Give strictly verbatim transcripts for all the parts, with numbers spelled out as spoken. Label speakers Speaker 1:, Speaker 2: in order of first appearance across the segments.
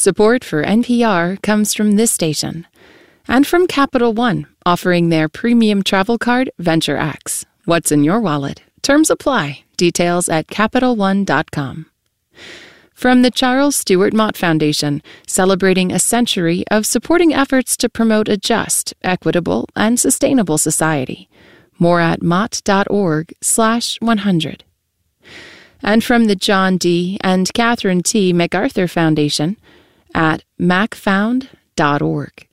Speaker 1: Support for N P R comes from this station and from Capital One, offering their premium travel card, Venture X. What's in your wallet? Terms apply. Details at Capital One dot com. From the Charles Stewart Mott Foundation, celebrating a century of supporting efforts to promote a just, equitable, and sustainable society. More at mott.org slash 100. And from the John D. and Catherine T. MacArthur Foundation at mac found dot org.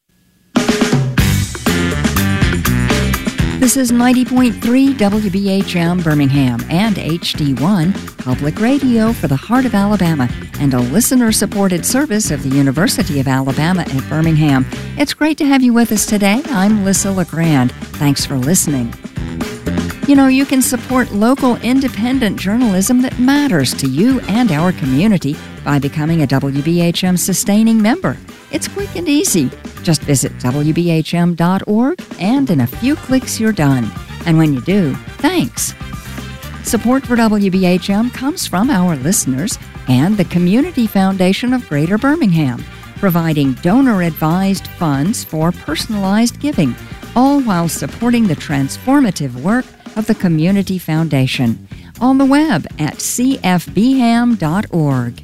Speaker 2: This is ninety point three W B H M Birmingham and H D one, public radio for the heart of Alabama, and a listener-supported service of the University of Alabama at Birmingham. It's great to have you with us today. I'm Lissa LeGrand. Thanks for listening. You know, you can support local independent journalism that matters to you and our community by becoming a W B H M sustaining member. It's quick and easy. Just visit W B H M dot org, and in a few clicks you're done. And when you do, thanks. Support for W B H M comes from our listeners and the Community Foundation of Greater Birmingham, providing donor-advised funds for personalized giving, all while supporting the transformative work of the Community Foundation. On the web at c f b ham dot org.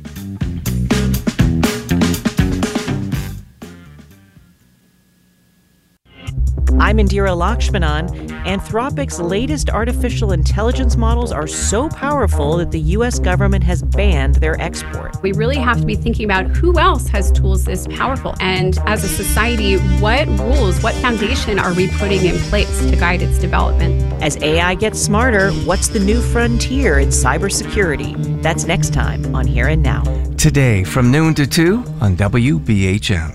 Speaker 3: I'm Indira Lakshmanan. Anthropic's latest artificial intelligence models are so powerful that the U S government has banned their export.
Speaker 4: We really have to be thinking about who else has tools this powerful. And as a society, what rules, what foundation are we putting in place to guide its development?
Speaker 3: As A I gets smarter, what's the new frontier in cybersecurity? That's next time on Here and Now.
Speaker 5: Today from noon to two on W B H M.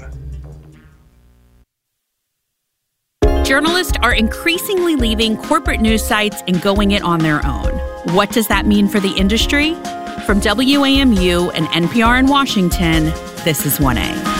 Speaker 6: Journalists are increasingly leaving corporate news sites and going it on their own. What does that mean for the industry? From W A M U and N P R in Washington, this is one A.